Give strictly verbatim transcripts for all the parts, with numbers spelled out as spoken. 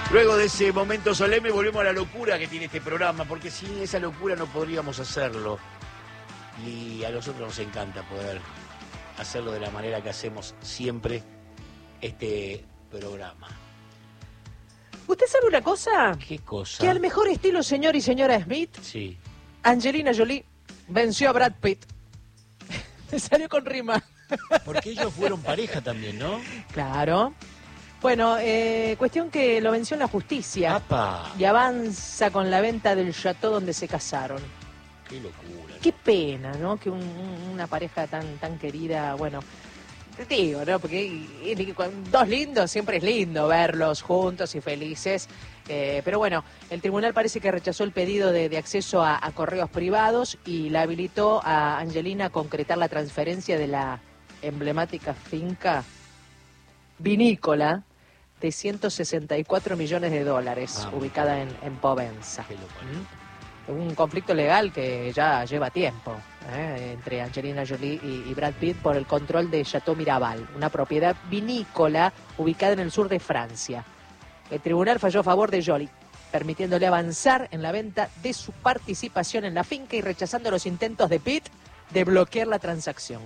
Luego de ese momento solemne volvemos a la locura que tiene este programa, porque sin esa locura no podríamos hacerlo. Y a nosotros nos encanta poder hacerlo de la manera que hacemos siempre este programa. ¿Usted sabe una cosa? ¿Qué cosa? Que al mejor estilo señor y señora Smith, sí. Angelina Jolie venció a Brad Pitt. Me salió con rima. Porque ellos fueron pareja también, ¿no? Claro. Bueno, eh, cuestión que lo venció en la justicia. ¡Apa! Y avanza con la venta del chateau donde se casaron. ¡Qué locura! Qué pena, ¿no? Que un, una pareja tan tan querida, bueno, te digo, ¿no? Porque y, y, dos lindos, siempre es lindo verlos juntos y felices. Eh, pero bueno, el tribunal parece que rechazó el pedido de, de acceso a, a correos privados y la habilitó a Angelina a concretar la transferencia de la emblemática finca vinícola de ciento sesenta y cuatro millones de dólares, ah, ubicada en, en Povenza. Qué loco. ¿Mm? Un conflicto legal que ya lleva tiempo ¿eh? entre Angelina Jolie y, y Brad Pitt por el control de Chateau Miraval, una propiedad vinícola ubicada en el sur de Francia. El tribunal falló a favor de Jolie, permitiéndole avanzar en la venta de su participación en la finca y rechazando los intentos de Pitt de bloquear la transacción.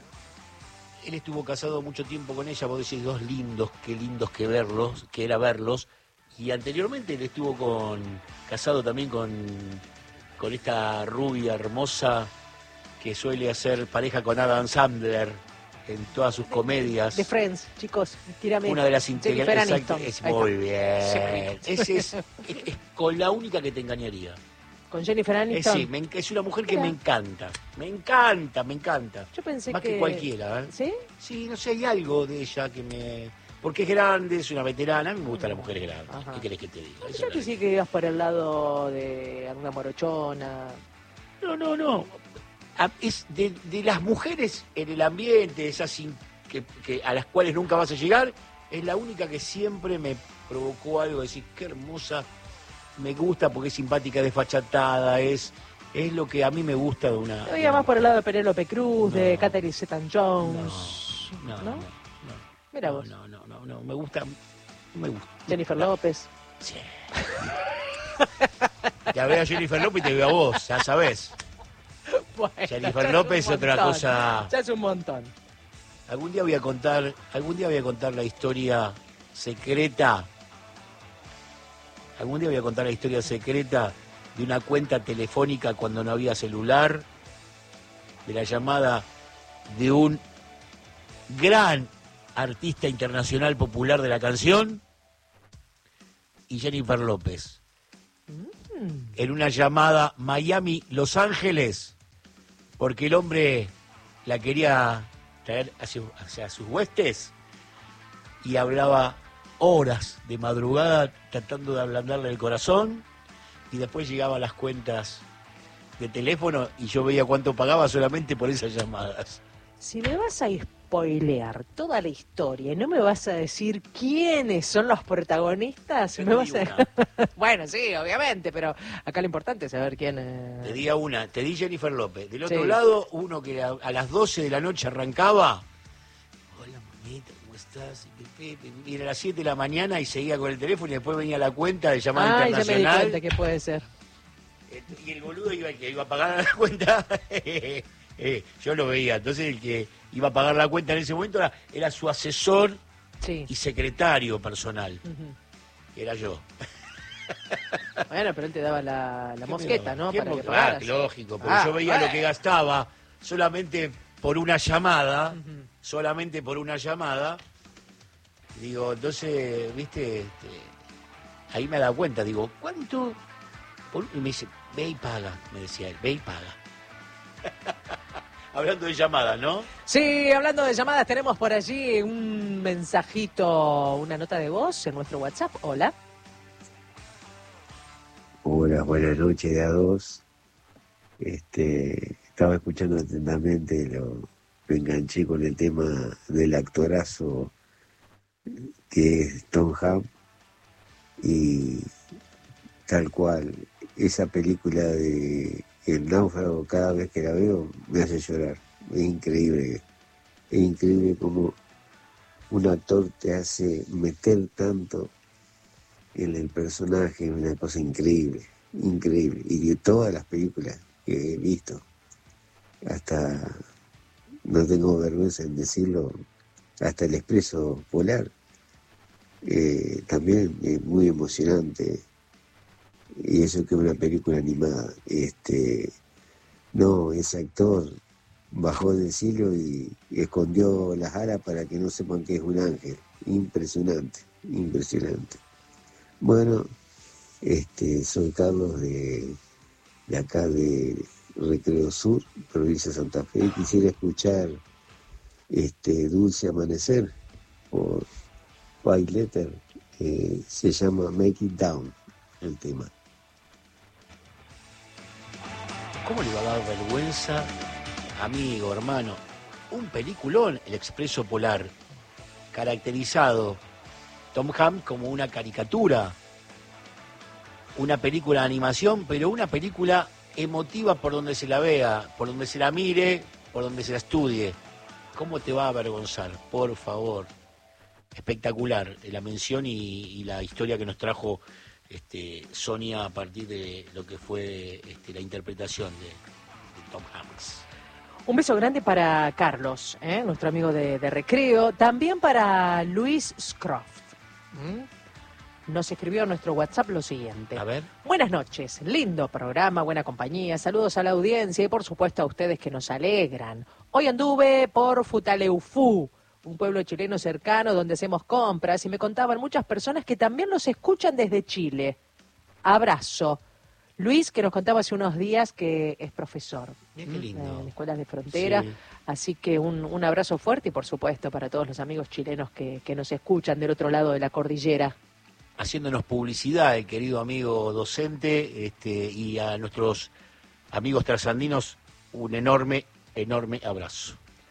Él estuvo casado mucho tiempo con ella, vos decís, dos lindos, qué lindos que verlos, que era verlos. Y anteriormente él estuvo con casado también con, con esta rubia hermosa que suele hacer pareja con Adam Sandler en todas sus comedias. De Friends, chicos, tírame. Una de las integrantes. Aniston. Es muy bien. Ese es, es, es con la única que te engañaría. ¿Con Jennifer Aniston? Es, sí, me, es una mujer que Mira. me encanta. Me encanta, me encanta. Yo pensé Más que... que cualquiera, ¿eh? ¿Sí? Sí, no sé, hay algo de ella que me... Porque es grande, es una veterana. A mí me gustan las mujeres grandes. Ajá. ¿Qué querés que te diga? Yo que sí que ibas por el lado de alguna morochona. No, no, no. A, es de, de las mujeres en el ambiente, esas in, que, que, a las cuales nunca vas a llegar, es la única que siempre me provocó algo de decir, qué hermosa, me gusta porque es simpática, desfachatada, es, es lo que a mí me gusta de una... Yo iba más por el lado de Penélope Cruz, no, de Catherine Zeta-Jones. No, no, no, no. no. Mira no, vos. No, no, no, no, me gusta, me gusta. Jennifer López. Sí. Ya veo a Jennifer López y te veo a vos, ya sabés. Bueno, Jennifer López es otra cosa. Ya es un montón. Algún día voy a contar, algún día voy a contar la historia secreta. Algún día voy a contar la historia secreta de una cuenta telefónica cuando no había celular, de la llamada de un gran artista internacional popular de la canción y Jennifer López. Mm. En una llamada Miami-Los Ángeles, porque el hombre la quería traer hacia, hacia sus huestes y hablaba horas de madrugada tratando de ablandarle el corazón y después llegaban las cuentas de teléfono y yo veía cuánto pagaba solamente por esas llamadas. Si me vas a spoilear toda la historia y no me vas a decir quiénes son los protagonistas, me vas a... Bueno, sí, obviamente, pero acá lo importante es saber quién... Eh... Te di a una, te di Jennifer López. Del otro sí. lado, uno que a, a las doce de la noche arrancaba. Hola, monita, ¿cómo estás? Y era a las siete de la mañana y seguía con el teléfono y después venía la cuenta de llamada ah, internacional. Ya me di cuenta que puede ser. Y el boludo iba, que iba a pagar la cuenta... Eh, yo lo veía, entonces el que iba a pagar la cuenta en ese momento era, era su asesor sí. y secretario personal, uh-huh. era yo. Bueno, pero él te daba la, la mosqueta, ¿no? Para mo- que pagaras. Ah, lógico, porque ah, yo veía bueno. lo que gastaba solamente por una llamada, uh-huh. solamente por una llamada. Digo, entonces, viste, este, ahí me da cuenta, digo, ¿cuánto? Y me dice, ve y paga, me decía él, ve y paga. Hablando de llamadas, ¿no? Sí, hablando de llamadas, tenemos por allí un mensajito, una nota de voz en nuestro WhatsApp. Hola. Hola, buenas noches de a dos. Este, estaba escuchando atentamente, lo, me enganché con el tema del actorazo que es Tom Hanks y tal cual, esa película de El náufrago, cada vez que la veo me hace llorar. Es increíble, es increíble como un actor te hace meter tanto en el personaje es una cosa increíble, increíble. Y de todas las películas que he visto, hasta, no tengo vergüenza en decirlo, hasta El Expreso Polar, eh, también es muy emocionante. Y eso que es una película animada. Este, no, ese actor bajó del cielo y, y escondió las alas para que no sepan que es un ángel. Impresionante, impresionante. Bueno, este, soy Carlos de, de acá de Recreo Sur, provincia de Santa Fe, y quisiera escuchar este Dulce Amanecer por White Letter, eh, se llama Make It Down el tema. ¿Cómo le va a dar vergüenza, amigo, hermano? Un peliculón, El Expreso Polar, caracterizado Tom Hanks como una caricatura, una película de animación, pero una película emotiva por donde se la vea, por donde se la mire, por donde se la estudie. ¿Cómo te va a avergonzar? Por favor. Espectacular la mención y, y la historia que nos trajo este, Sonia a partir de lo que fue este, la interpretación de, de Tom Hanks. Un beso grande para Carlos, ¿eh? Nuestro amigo de, de Recreo. También para Luis Scroft. ¿Mm? Nos escribió a nuestro WhatsApp lo siguiente. A ver. Buenas noches, lindo programa, buena compañía, saludos a la audiencia y por supuesto a ustedes que nos alegran. Hoy anduve por Futaleufú, un pueblo chileno cercano donde hacemos compras y me contaban muchas personas que también nos escuchan desde Chile. Abrazo. Luis, que nos contaba hace unos días que es profesor. Bien, qué lindo. En escuelas de frontera. Sí. Así que un, un abrazo fuerte y por supuesto para todos los amigos chilenos que, que nos escuchan del otro lado de la cordillera. Haciéndonos publicidad, el querido amigo docente, este, y a nuestros amigos trasandinos, un enorme, enorme abrazo.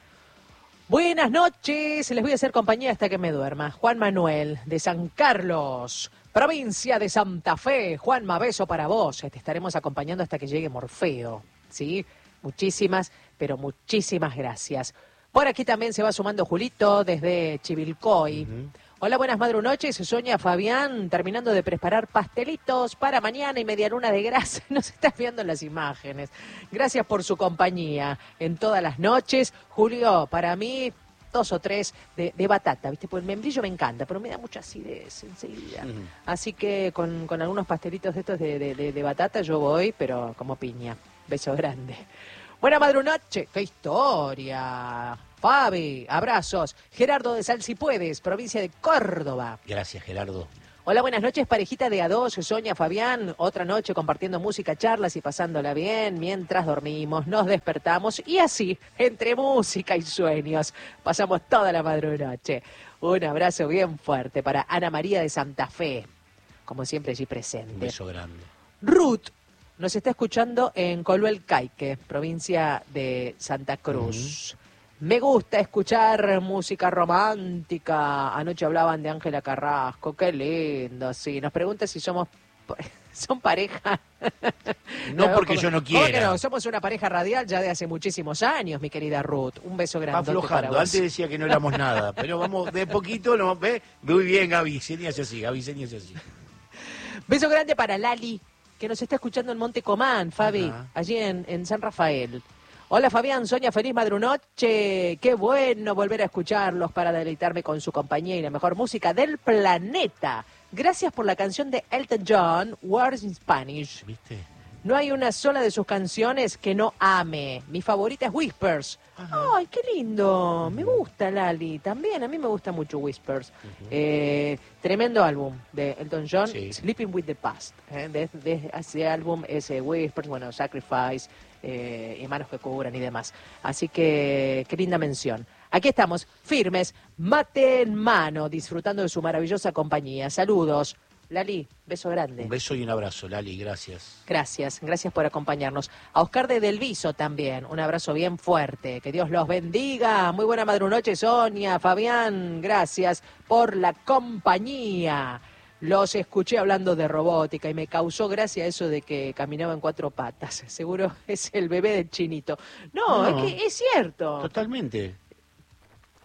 Buenas noches, les voy a hacer compañía hasta que me duerma. Juan Manuel, de San Carlos, provincia de Santa Fe. Juanma, beso para vos. Te estaremos acompañando hasta que llegue Morfeo, ¿sí? Muchísimas, pero muchísimas gracias. Por aquí también se va sumando Julito desde Chivilcoy. Uh-huh. Hola, buenas madrunoches. Sonia Fabián, terminando de preparar pastelitos para mañana y media luna de grasa. Nos estás viendo las imágenes. Gracias por su compañía en todas las noches. Julio, para mí, dos o tres de, de batata, ¿viste? Pues el membrillo me encanta, pero me da mucha acidez enseguida. Uh-huh. Así que con, con algunos pastelitos de estos de, de, de, de batata yo voy, pero como piña. Beso grande. Buena madrunoche. ¡Qué historia! Fabi, abrazos. Gerardo de Sal Si Puedes, provincia de Córdoba. Gracias, Gerardo. Hola, buenas noches, parejita de A dos, Sonia, Fabián. Otra noche compartiendo música, charlas y pasándola bien mientras dormimos, nos despertamos y así, entre música y sueños, pasamos toda la madrunoche. Un abrazo bien fuerte para Ana María de Santa Fe, como siempre allí presente. Un beso grande. Ruth nos está escuchando en Coluel Caique, provincia de Santa Cruz. Uh-huh. Me gusta escuchar música romántica. Anoche hablaban de Ángela Carrasco, qué lindo, sí. Nos pregunta si somos son pareja. No, porque ¿cómo, yo no quiera. ¿Cómo que no? Somos una pareja radial ya de hace muchísimos años, mi querida Ruth. Un beso grande. Va aflojando. Antes decía que no éramos nada, pero vamos de poquito, ¿no? ¿Ve? Muy bien, Gaby, señas así, Gaby, señas así. Beso grande para Lali, que nos está escuchando en Monte Comán, Fabi, uh-huh. allí en, en San Rafael. Hola Fabián, Sonia, feliz madrunoche. Qué bueno volver a escucharlos para deleitarme con su compañía y la mejor música del planeta. Gracias por la canción de Elton John, Words in Spanish. ¿Viste? No hay una sola de sus canciones que no ame. Mi favorita es Whispers. Ajá. Ay, qué lindo. Uh-huh. Me gusta, Lali. También a mí me gusta mucho Whispers. Uh-huh. Eh, tremendo álbum de Elton John, sí. Sleeping with the Past. ¿eh? De, de ese álbum, ese Whispers, bueno, Sacrifice, eh, y Manos que Curan y demás. Así que, qué linda mención. Aquí estamos, firmes, mate en mano, disfrutando de su maravillosa compañía. Saludos. Lali, beso grande. Un beso y un abrazo, Lali, gracias. Gracias, gracias por acompañarnos. A Oscar de Del Viso también, un abrazo bien fuerte. Que Dios los bendiga. Muy buena madrunoche, Sonia, Fabián, gracias por la compañía. Los escuché hablando de robótica y me causó gracia eso de que caminaba en cuatro patas. Seguro es el bebé del Chinito. No, no, es que es cierto. Totalmente.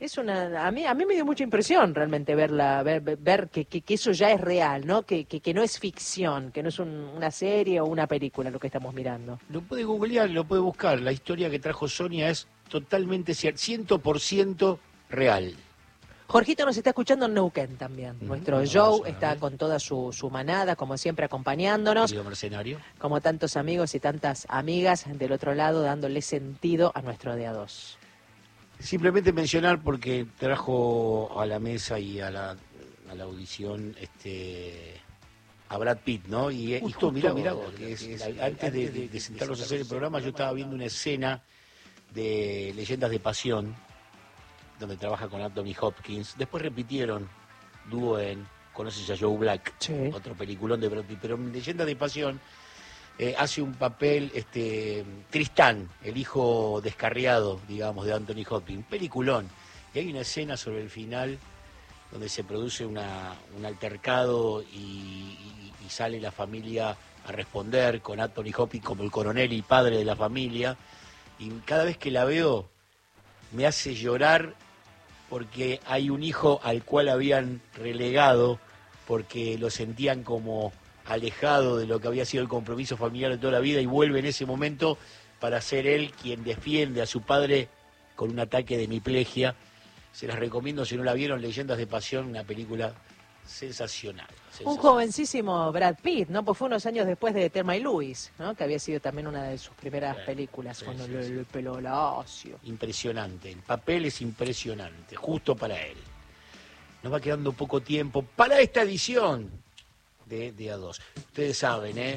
Es una, a mí, a mí me dio mucha impresión realmente verla, ver, ver que, que, que eso ya es real, ¿no? Que, que, que no es ficción, que no es un, una serie o una película lo que estamos mirando. Lo puede googlear, lo puede buscar. La historia que trajo Sonia es totalmente cierta, cien por ciento real. Jorgito nos está escuchando en Neuquén también. Mm, Nuestro no, Joe está con toda su, su manada, como siempre, acompañándonos. Querido mercenario. Como tantos amigos y tantas amigas del otro lado, dándole sentido a nuestro D A dos. Simplemente mencionar, porque trajo a la mesa y a la, a la audición este a Brad Pitt, ¿no? Y, y justo, mirá, mirá, que es, es, antes de, de, de sentarnos a hacer el programa, yo estaba viendo una escena de Leyendas de Pasión, donde trabaja con Anthony Hopkins. Después repitieron dúo en Conoces a Joe Black, sí. Otro peliculón de Brad Pitt, pero en Leyendas de Pasión eh, hace un papel este Tristán, el hijo descarriado, digamos, de Anthony Hopkins, peliculón. Y hay una escena sobre el final donde se produce una, un altercado y, y, y sale la familia a responder con Anthony Hopkins como el coronel y padre de la familia. Y cada vez que la veo me hace llorar, porque hay un hijo al cual habían relegado porque lo sentían como alejado de lo que había sido el compromiso familiar de toda la vida, y vuelve en ese momento para ser él quien defiende a su padre con un ataque de hemiplegia. Se las recomiendo si no la vieron, Leyendas de Pasión, una película sensacional. sensacional. Un jovencísimo Brad Pitt, ¿no? Pues fue unos años después de Thelma y Louise, ¿no? Que había sido también una de sus primeras sí, películas, sí, con sí, el, sí. el pelo lacio. Impresionante, el papel es impresionante, justo para él. Nos va quedando poco tiempo para esta edición de D A dos. Ustedes saben, ¿eh?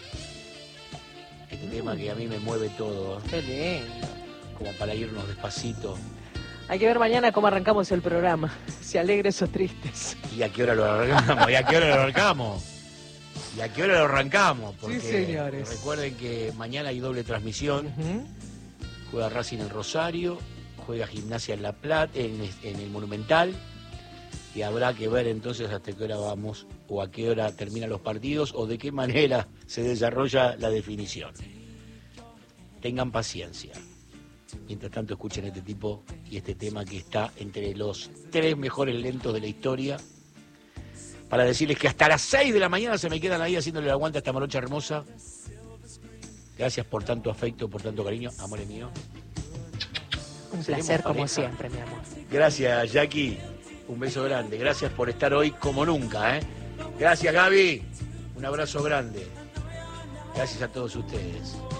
Este mm. tema que a mí me mueve todo, ¿eh? Qué lindo. Como para irnos despacito. Hay que ver mañana cómo arrancamos el programa, si alegres o tristes. ¿Y a qué hora lo arrancamos? ¿Y a qué hora lo arrancamos? ¿Y a qué hora lo arrancamos? Porque sí, señores. Recuerden que mañana hay doble transmisión. Uh-huh. Juega Racing en Rosario, juega Gimnasia en La Plata, en, en el Monumental. Y habrá que ver entonces hasta qué hora vamos, o a qué hora terminan los partidos, o de qué manera se desarrolla la definición. Tengan paciencia. Mientras tanto, escuchen este tipo y este tema que está entre los tres mejores lentos de la historia, para decirles que hasta las seis de la mañana se me quedan ahí haciéndole el aguante a esta morocha hermosa. Gracias por tanto afecto, por tanto cariño, amores míos. Un placer como siempre, mi amor. Gracias, Jackie. Un beso grande. Gracias por estar hoy como nunca, ¿eh? Gracias, Gaby. Un abrazo grande. Gracias a todos ustedes.